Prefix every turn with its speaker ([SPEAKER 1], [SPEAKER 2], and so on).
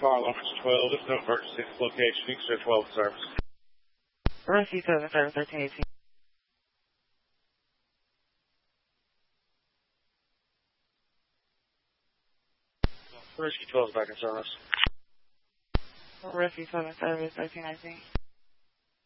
[SPEAKER 1] car alarms 12. This is no emergency location. Extra 12 service.
[SPEAKER 2] Rescue 7, service 1318.
[SPEAKER 1] Rescue 12 is back in service.
[SPEAKER 2] Rescue 7, service 1319.